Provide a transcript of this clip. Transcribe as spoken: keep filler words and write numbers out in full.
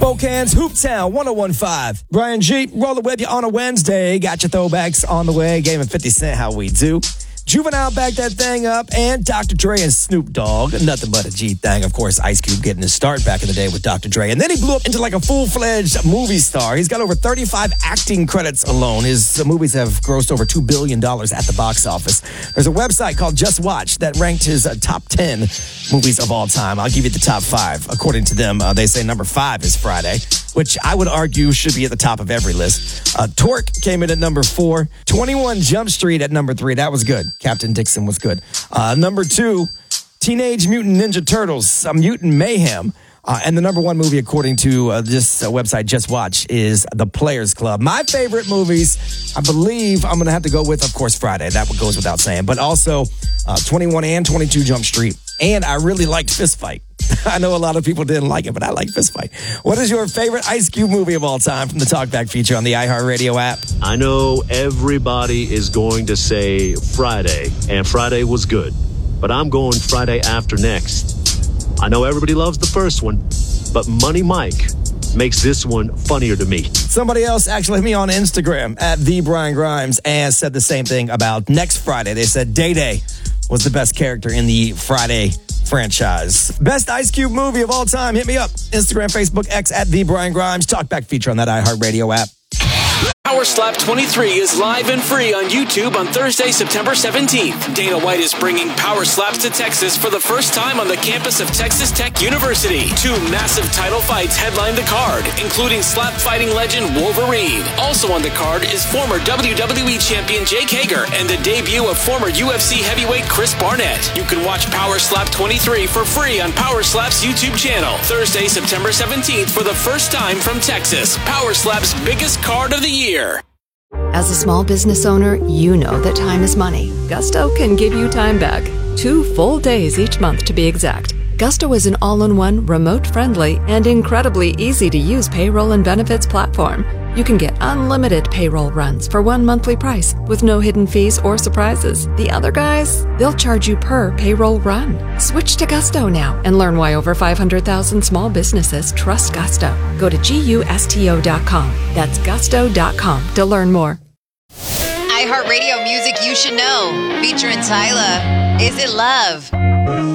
Spokane's Hooptown, one oh one point five. Brian G, roll it with you on a Wednesday. Got your throwbacks on the way. Gave him fifty cent, how we do. Juvenile back that thing up, and Doctor Dre and Snoop Dogg. Nothing but a G thing. Of course, Ice Cube getting his start back in the day with Doctor Dre. And then he blew up into like a full-fledged movie star. He's got over thirty-five acting credits alone. His uh, movies have grossed over two billion dollars at the box office. There's a website called Just Watch that ranked his uh, top ten movies of all time. I'll give you the top five. According to them, uh, they say number five is Friday, which I would argue should be at the top of every list. Uh, Torque came in at number four. twenty-one Jump Street at number three. That was good. Captain Dixon was good. Uh, number two, Teenage Mutant Ninja Turtles, uh, Mutant Mayhem. Uh, and the number one movie, according to uh, this uh, website, Just Watch, is The Players Club. My favorite movies, I believe I'm going to have to go with, of course, Friday. That goes without saying. But also uh, twenty-one and twenty-two Jump Street. And I really liked Fist Fight. I know a lot of people didn't like it, but I like Fist Fight. What is your favorite Ice Cube movie of all time from the Talkback feature on the iHeartRadio app? I know everybody is going to say Friday, and Friday was good. But I'm going Friday After Next. I know everybody loves the first one, but Money Mike makes this one funnier to me. Somebody else actually hit me on Instagram at the Brian Grimes and said the same thing about next Friday. They said Day Day was the best character in the Friday franchise. Best Ice Cube movie of all time. Hit me up. Instagram, Facebook, X at the Brian Grimes. Talkback feature on that iHeartRadio app. Power Slap twenty-three is live and free on YouTube on Thursday, September seventeenth. Dana White is bringing Power Slaps to Texas for the first time on the campus of Texas Tech University. Two massive title fights headline the card, including slap fighting legend Wolverine. Also on the card is former W W E champion Jake Hager and the debut of former U F C heavyweight Chris Barnett. You can watch Power Slap twenty-three for free on Power Slap's YouTube channel. Thursday, September seventeenth for the first time from Texas. Power Slap's biggest card of the year. As a small business owner, you know that time is money. Gusto can give you time back. Two full days each month to be exact. Gusto is an all-in-one, remote-friendly, and incredibly easy-to-use payroll and benefits platform. You can get unlimited payroll runs for one monthly price with no hidden fees or surprises. The other guys, they'll charge you per payroll run. Switch to Gusto now and learn why over five hundred thousand small businesses trust Gusto. Go to gusto dot com. That's gusto dot com to learn more. iHeartRadio music you should know. Featuring Tyla. Is It Love?